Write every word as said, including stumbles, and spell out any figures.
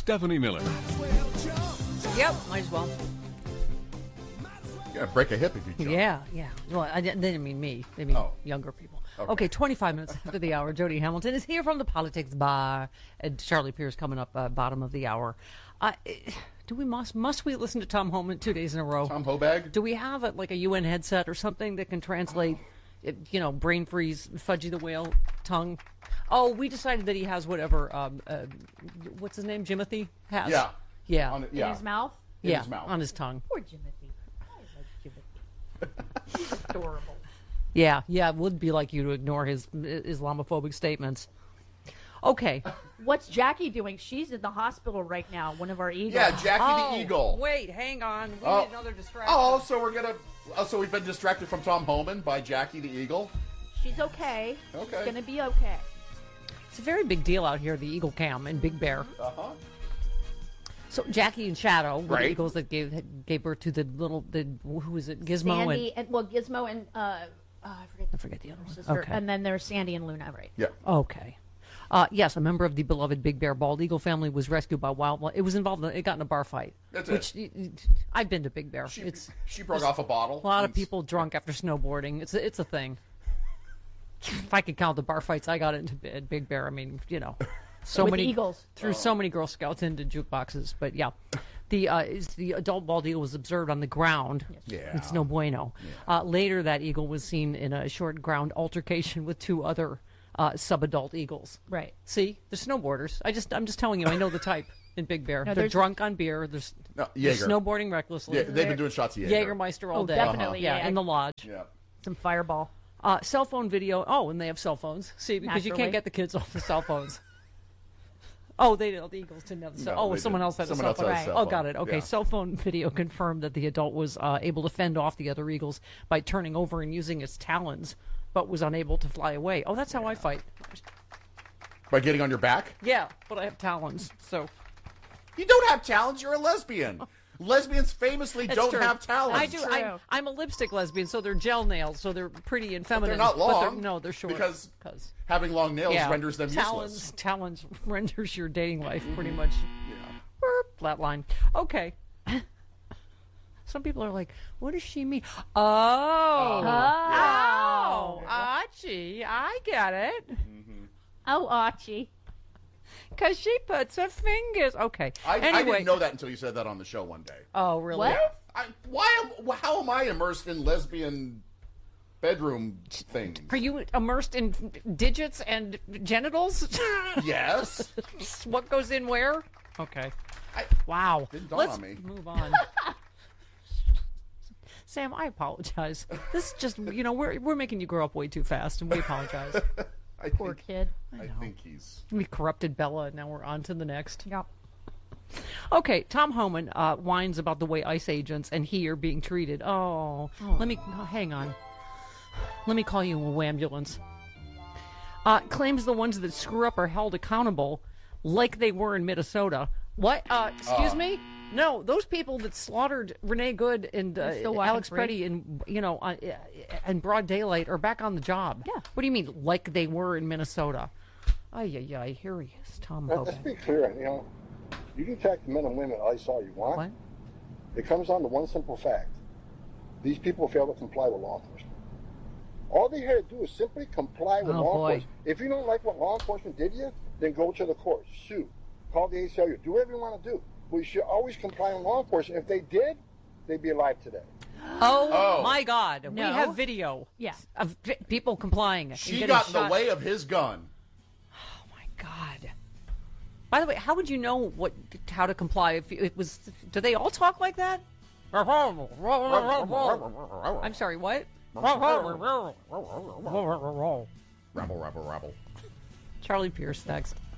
Stephanie Miller. Yep, might as well. You gotta break a hip if you jump. Yeah, yeah. Well, I didn't, they didn't mean me. They mean Oh. younger people. Okay. Okay. twenty-five minutes after the hour, Jody Hamilton is here from the Politics Bar. And Charlie Pierce coming up uh, bottom of the hour. Uh, do we must must we listen to Tom Homan two days in a row? Tom Hobag? Do we have a, like a U N headset or something that can translate, it, you know, brain freeze, Fudgy the Whale tongue? Oh, we decided that he has whatever. Um, uh, what's his name? Jimothy has. Yeah. Yeah. On, In yeah. his mouth? In yeah. his mouth. On his tongue. Poor Jimothy. I like Jimothy. He's adorable. Yeah, yeah, it would be like you to ignore his Islamophobic statements. Okay. What's Jackie doing? She's in the hospital right now. One of our eagles. Yeah, Jackie Oh, the Eagle. Wait, hang on. We Oh. need another distraction. Oh, so we're gonna. Oh, so we've been distracted from Tom Homan by Jackie the Eagle. She's okay. Okay. She's gonna be okay. It's a very big deal out here, the Eagle Cam in Big Bear. Uh huh. So Jackie and Shadow were Right. the eagles that gave gave birth to the little, the who was it, Gizmo Sandy and and, well, Gizmo and uh, oh, I forget I the forget the other one. sister. Okay. And then there's Sandy and Luna, right? Yeah. Okay. Uh, yes, a member of the beloved Big Bear bald eagle family was rescued by wildlife. It was involved. In, it got in a bar fight. That's which y- y- I've been to Big Bear. She, it's she broke off a bottle. a lot of and- people drunk after snowboarding. It's a, it's a thing. If I could count the bar fights I got into at Big Bear, I mean, you know, so With many eagles. threw so many Girl Scouts into jukeboxes. But yeah, the uh, is the adult bald eagle was observed on the ground. Yeah. It's no bueno. Uh, later, that eagle was seen in a short ground altercation with two other uh, subadult eagles. Right. See, they're snowboarders. I just I'm just telling you, I know the type in Big Bear. No, they're there's- drunk on beer. They're, s- No, they're Jaeger. snowboarding recklessly. Yeah, they've been doing shots of Jaeger. Jägermeister all Oh, day. definitely, Yeah, yeah. in the lodge. Yeah. Some Fireball. Uh, cell phone video. Oh, and they have cell phones. See, because you Naturally. can't get the kids off the cell phones. Oh, they the Eagles didn't have the cell. No, oh, they someone didn't. else had Someone a else cell phone. had a cell Oh, phone. got it. Okay, Yeah. cell phone video confirmed that the adult was uh, able to fend off the other eagles by turning over and using its talons, but was unable to fly away. Oh, that's how I fight. By getting on your back? Yeah, but I have talons, so You don't have talents. You're a lesbian. Lesbians famously That's don't true. have talents. I do. True. I'm, I'm a lipstick lesbian, so they're gel nails, so they're pretty and feminine. not but long, no, they're short because because Having long nails yeah, renders them talons, useless. Talons renders your dating life pretty much Yeah. burp, flatline. Okay. Some people are like, what does she mean? Oh. Oh. Archie, I get it. Oh, Archie. Because she puts her fingers. Okay. I, I anyway. didn't know that until you said that on the show one day. Oh, really? What? I, why? am- How am I immersed in lesbian bedroom things? Are you immersed in digits and genitals? Yes. What goes in where? Okay. I, Wow. Didn't dawn Let's on me. move on. Sam, I apologize. This is just, you know, we're we're making you grow up way too fast, and we apologize. I Poor think, kid. I think he's. We corrupted Bella, and now we're on to the next. Yep. Okay, Tom Homan uh, whines about the way ICE agents and he are being treated. Oh, let me oh, hang on. Let me call you a ambulance. Uh, claims the ones that screw up are held accountable, like they were in Minnesota. What? Uh, excuse Uh. me? No, those people that slaughtered Renee Good and uh, They're still walking Alex free. Preddy in you know uh, in broad daylight are back on the job. Yeah. What do you mean, like they were in Minnesota? Ay, ay, ay, here he is, Tom Let- Let's Homan. be clear, you know, you can attack the men and women at ICE all you want. What? It comes down to one simple fact. These people fail to comply with law enforcement. All they had to do is simply comply with Oh, law boy. enforcement. If you don't like what law enforcement did to you, then go to the courts, sue, call the A C L U, do whatever you want to do. But you should always comply with law enforcement. If they did, they'd be alive today. Oh, Oh. my God! We No. have video. Yeah. Of p- people complying. and She getting got in the shot. way of his gun. Oh my God! By the way, how would you know what how to comply if it was? Do they all talk like that? I'm sorry. What? Rabble, rabble, rabble. Charlie Pierce next.